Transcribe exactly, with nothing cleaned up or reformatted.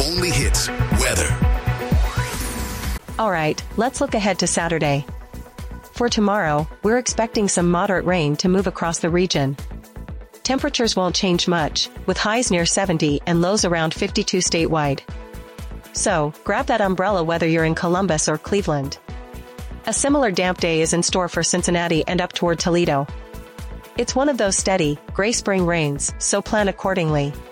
only hits, weather. All right, let's look ahead to Saturday. For tomorrow, we're expecting some moderate rain to move across the region. Temperatures won't change much, with highs near seventy and lows around fifty-two statewide. So, grab that umbrella whether you're in Columbus or Cleveland. A similar damp day is in store for Cincinnati and up toward Toledo. It's one of those steady, gray spring rains, so plan accordingly.